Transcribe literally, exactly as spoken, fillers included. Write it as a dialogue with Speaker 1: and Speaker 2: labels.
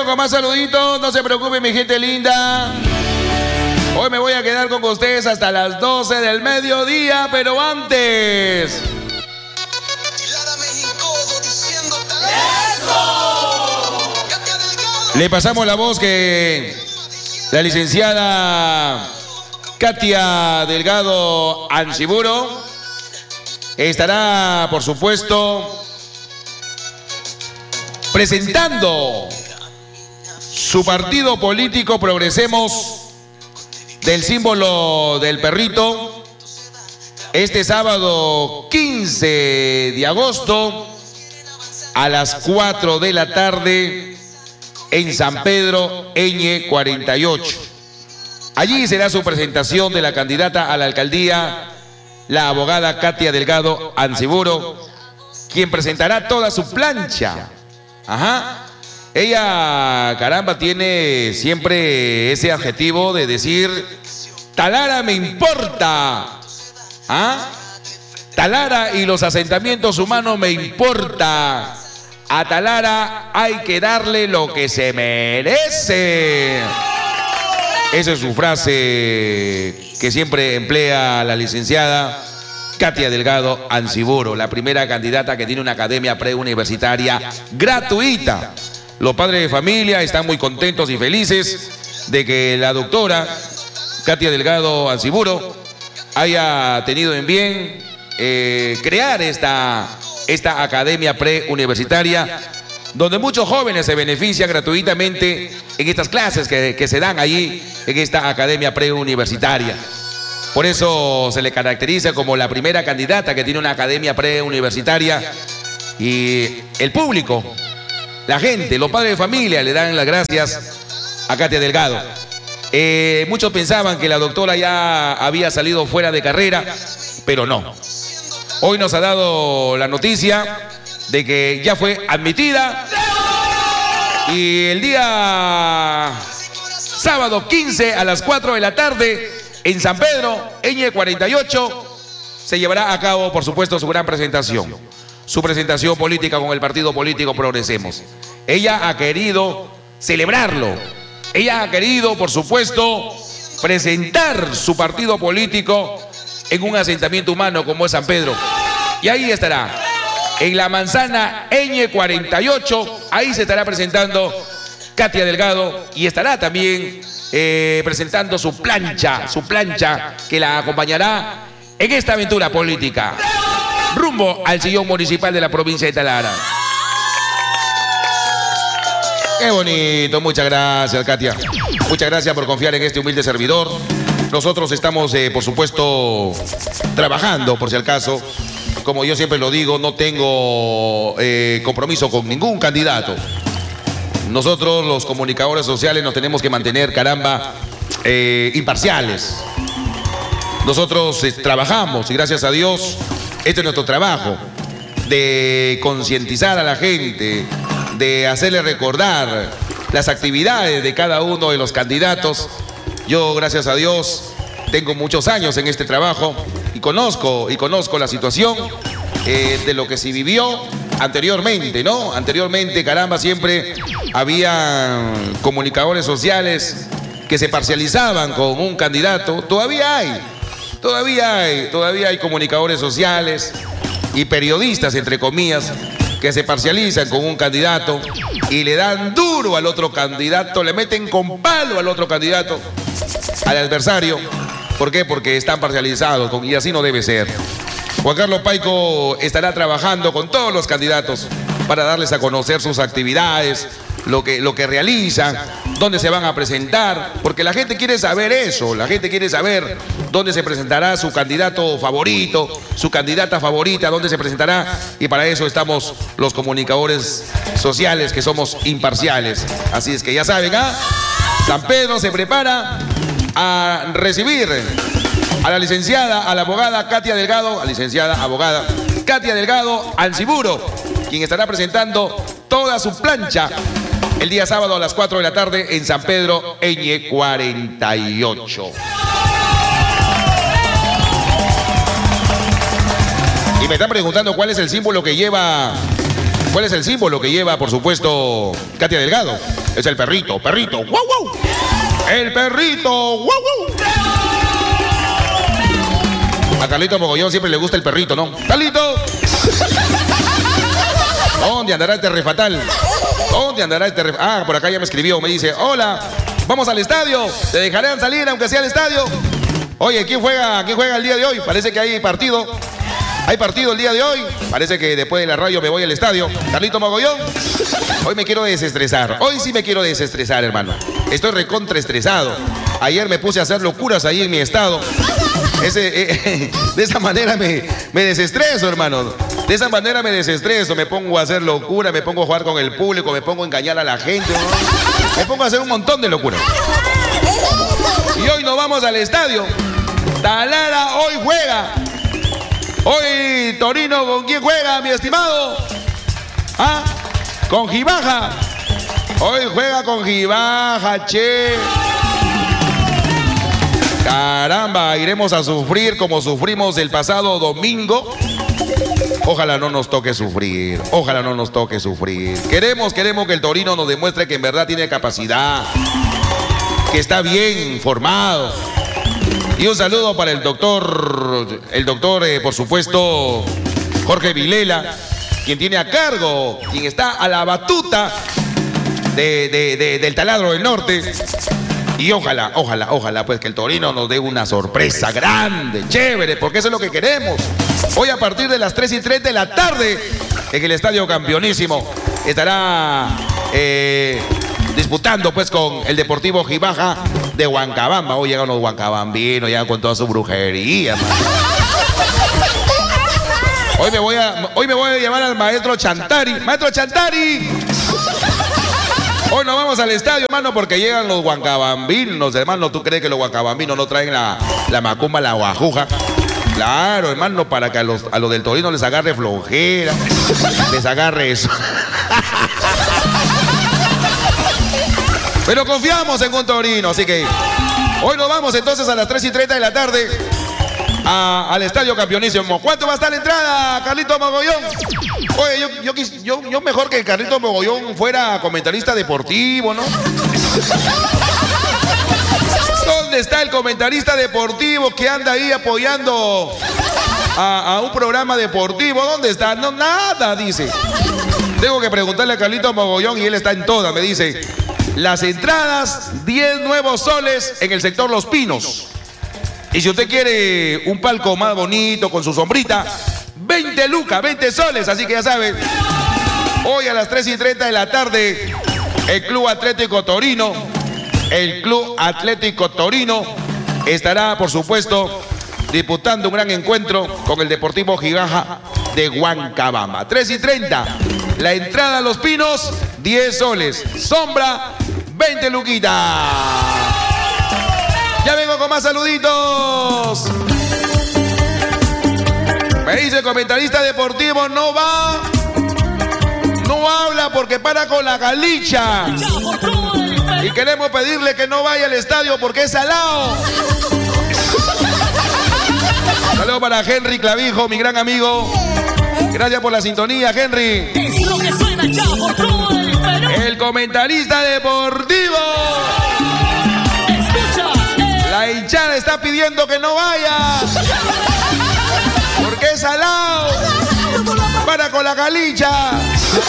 Speaker 1: con más saluditos. No se preocupen, mi gente linda. Hoy me voy a quedar con ustedes hasta las doce del mediodía, pero antes... Le pasamos la voz que la licenciada Katia Delgado Ansiburo estará, por supuesto, presentando su partido político Progresemos, del símbolo del perrito, este sábado quince de agosto a las cuatro de la tarde en San Pedro, Eñe cuarenta y ocho. Allí será su presentación de la candidata a la alcaldía, la abogada Katia Delgado Ansiburo, quien presentará toda su plancha. Ajá. Ella, caramba, tiene siempre ese adjetivo de decir, Talara me importa. ¿Ah? Talara y los asentamientos humanos me importa. A Talara hay que darle lo que se merece. Esa es su frase que siempre emplea la licenciada Katia Delgado Ansiburo, la primera candidata que tiene una academia preuniversitaria gratuita. Los padres de familia están muy contentos y felices de que la doctora Katia Delgado Ansiburo haya tenido en bien eh, crear esta, esta academia preuniversitaria, donde muchos jóvenes se benefician gratuitamente en estas clases que, que se dan allí en esta academia preuniversitaria. Por eso se le caracteriza como la primera candidata que tiene una academia preuniversitaria, y el público, la gente, los padres de familia le dan las gracias a Katia Delgado. Eh, muchos pensaban que la doctora ya había salido fuera de carrera, pero no. Hoy nos ha dado la noticia de que ya fue admitida, y el día sábado quince a las cuatro de la tarde en San Pedro, Eñe cuarenta y ocho, se llevará a cabo, por supuesto, su gran presentación. Su presentación política con el partido político Progresemos. Ella ha querido celebrarlo. Ella ha querido, por supuesto, presentar su partido político en un asentamiento humano como es San Pedro. Y ahí estará, en la manzana Eñe cuarenta y ocho, ahí se estará presentando Katia Delgado, y estará también eh, presentando su plancha, su plancha que la acompañará en esta aventura política, rumbo al sillón municipal de la provincia de Talara. Qué bonito, muchas gracias, Katia. Muchas gracias por confiar en este humilde servidor. Nosotros estamos, eh, por supuesto, trabajando, por si acaso. Como yo siempre lo digo, no tengo eh, compromiso con ningún candidato. Nosotros, los comunicadores sociales, nos tenemos que mantener, caramba, eh, imparciales. Nosotros eh, trabajamos, y gracias a Dios, este es nuestro trabajo, de concientizar a la gente, de hacerle recordar las actividades de cada uno de los candidatos. Yo, gracias a Dios, tengo muchos años en este trabajo y conozco, y conozco la situación eh, de lo que se vivió anteriormente, ¿no? Anteriormente, caramba, siempre había comunicadores sociales que se parcializaban con un candidato. Todavía hay, todavía hay, todavía hay comunicadores sociales y periodistas, entre comillas, que se parcializan con un candidato y le dan duro al otro candidato, le meten con palo al otro candidato, al adversario. ¿Por qué? Porque están parcializados, y así no debe ser. Juan Carlos Paico estará trabajando con todos los candidatos para darles a conocer sus actividades, lo que, lo que realizan, dónde se van a presentar, porque la gente quiere saber eso, la gente quiere saber dónde se presentará su candidato favorito, su candidata favorita, dónde se presentará, y para eso estamos los comunicadores sociales, que somos imparciales. Así es que ya saben, ¿ah? San Pedro se prepara a recibir a la licenciada, a la abogada Katia Delgado, a la licenciada abogada Katia Delgado Ansiburo, quien estará presentando toda su plancha el día sábado a las cuatro de la tarde en San Pedro, Eñe cuarenta y ocho. Y me están preguntando cuál es el símbolo que lleva, cuál es el símbolo que lleva, por supuesto, Katia Delgado. Es el perrito, perrito, guau, guau. El perrito, guau, guau. A Carlito Mogollón siempre le gusta el perrito, ¿no? ¡Carlito! ¿Dónde andará este refatal? ¿Dónde andará este refatal? Ah, por acá ya me escribió, me dice, hola, vamos al estadio. ¿Te dejarán salir aunque sea al estadio? Oye, ¿quién juega, quién juega el día de hoy? Parece que hay partido. Hay partido el día de hoy. Parece que después de la radio me voy al estadio. Carlito Mogollón, hoy me quiero desestresar. Hoy sí me quiero desestresar, hermano. Estoy recontraestresado. Ayer me puse a hacer locuras ahí en mi estado. Ese, eh, de esa manera me, me desestreso, hermano. De esa manera me desestreso. Me pongo a hacer locura, me pongo a jugar con el público, me pongo a engañar a la gente, ¿no? Me pongo a hacer un montón de locuras. Y hoy nos vamos al estadio. Talara hoy juega. Hoy Torino, ¿con quién juega, mi estimado? ¿Ah? Con Gibaja. Hoy juega con Gibaja, che. Caramba, iremos a sufrir como sufrimos el pasado domingo. Ojalá no nos toque sufrir, ojalá no nos toque sufrir. Queremos, queremos que el Torino nos demuestre que en verdad tiene capacidad, que está bien formado. Y un saludo para el doctor, el doctor, eh, por supuesto, Jorge Vilela, quien tiene a cargo, quien está a la batuta de, de, de, del Taladro del Norte. Y ojalá, ojalá, ojalá, pues que el Torino nos dé una sorpresa grande, chévere, porque eso es lo que queremos. Hoy a partir de las tres y tres de la tarde, en el Estadio Campeonísimo, estará eh, disputando pues con el Deportivo Gibaja de Huancabamba. Hoy llegan los huancabambinos, llegan con toda su brujería, man. Hoy me voy a, hoy me voy a llamar al maestro Chantari. ¡Maestro Chantari! Hoy nos vamos al estadio, hermano, porque llegan los huancabambinos, hermano. ¿Tú crees que los huancabambinos no traen la, la macumba, la guajuja? Claro, hermano, para que a los, a los del Torino les agarre flojera, les agarre eso. Pero confiamos en un Torino, así que hoy nos vamos entonces a las tres y treinta de la tarde a, al Estadio Campeonísimo. ¿Cuánto va a estar la entrada, Carlito Mogollón? Oye, yo, yo, yo, yo mejor que Carlito Mogollón fuera comentarista deportivo, ¿no? ¿Dónde está el comentarista deportivo que anda ahí apoyando a, a un programa deportivo? ¿Dónde está? No, nada, dice. Tengo que preguntarle a Carlito Mogollón y él está en todas, me dice. Las entradas, diez nuevos soles en el sector Los Pinos. Y si usted quiere un palco más bonito con su sombrita, veinte lucas, veinte soles, así que ya saben. Hoy a las tres y treinta de la tarde, el Club Atlético Torino, el Club Atlético Torino estará, por supuesto, disputando un gran encuentro con el Deportivo Gibaja de Huancabamba. tres y treinta, la entrada a Los Pinos, diez soles, sombra, veinte luquitas. Ya vengo con más saluditos. Me dice el comentarista deportivo, no va, no habla porque para con la galicha. Y queremos pedirle que no vaya al estadio porque es salado. Saludos para Henry Clavijo, mi gran amigo. Gracias por la sintonía, Henry. El comentarista deportivo. La hinchada está pidiendo que no vaya porque es salado. Para con la galicha.